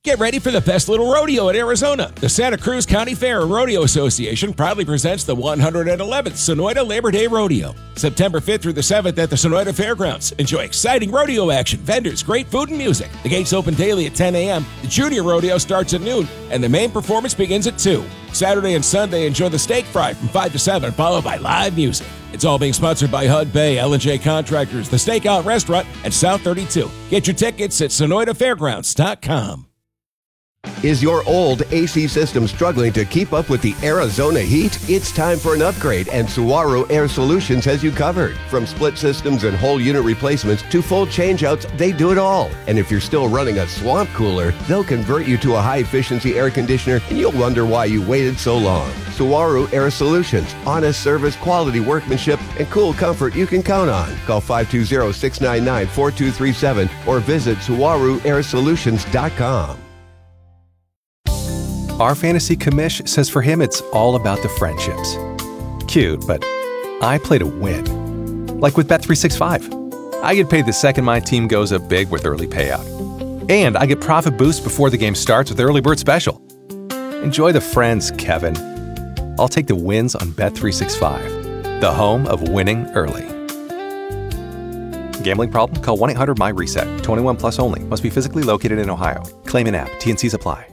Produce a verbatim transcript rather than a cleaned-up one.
Get ready for the best little rodeo in Arizona. The Santa Cruz County Fair and Rodeo Association proudly presents the one hundred eleventh Sonoyta Labor Day Rodeo. September fifth through the seventh at the Sonoyta Fairgrounds. Enjoy exciting rodeo action, vendors, great food and music. The gates open daily at ten a.m. The junior rodeo starts at noon, and the main performance begins at two. Saturday and Sunday, enjoy the steak fry from five to seven, followed by live music. It's all being sponsored by Hud Bay, L and J Contractors, the Stakeout Restaurant, and South thirty-two. Get your tickets at sonoyta fairgrounds dot com. Is your old A C system struggling to keep up with the Arizona heat? It's time for an upgrade, and Saguaro Air Solutions has you covered. From split systems and whole unit replacements to full changeouts, they do it all. And if you're still running a swamp cooler, they'll convert you to a high-efficiency air conditioner, and you'll wonder why you waited so long. Saguaro Air Solutions. Honest service, quality workmanship, and cool comfort you can count on. Call five two zero, six nine nine, four two three seven or visit saguaro air solutions dot com. Our fantasy commish says for him it's all about the friendships. Cute, but I play to win. Like with Bet three sixty-five. I get paid the second my team goes up big with early payout. And I get profit boost before the game starts with Early Bird Special. Enjoy the friends, Kevin. I'll take the wins on Bet three sixty-five, the home of winning early. Gambling problem? Call one eight hundred M Y RESET. twenty-one plus only. Must be physically located in Ohio. Claim in app. T and Cs apply.